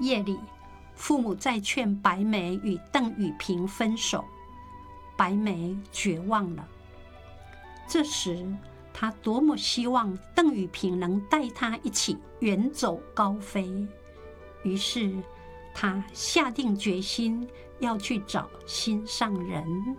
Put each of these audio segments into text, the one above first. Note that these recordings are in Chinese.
夜里，父母在劝白梅与邓雨萍分手，白梅绝望了。这时，她多么希望邓雨萍能带她一起远走高飞，于是她下定决心要去找心上人。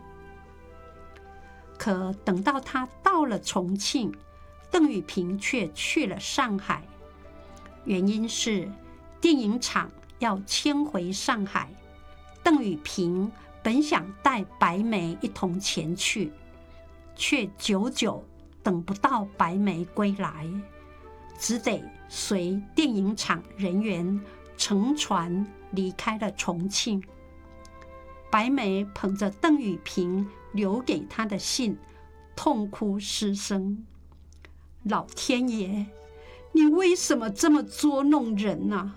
可等到她到了重庆，邓雨萍却去了上海，原因是电影厂要迁回上海，邓雨萍本想带白梅一同前去，却久久等不到白梅归来，只得随电影厂人员乘船离开了重庆。白梅捧着邓雨萍留给她的信，痛哭失声：老天爷，你为什么这么捉弄人啊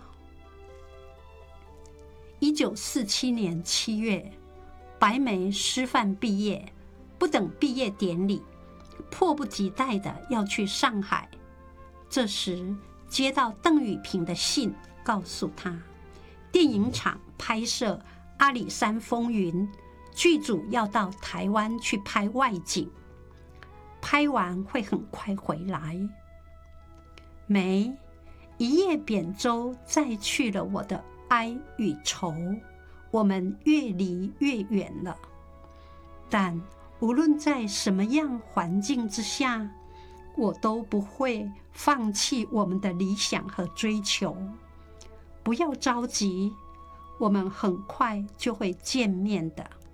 ？1947年7月，白梅师范毕业，不等毕业典礼，迫不及待地要去上海。这时接到邓雨萍的信，告诉她，电影厂拍摄《阿里山风云》，剧组要到台湾去拍外景，拍完会很快回来。梅，一叶扁舟载去了我的哀与愁，我们越离越远了。但无论在什么样环境之下，我都不会放弃我们的理想和追求。不要着急，我们很快就会见面的。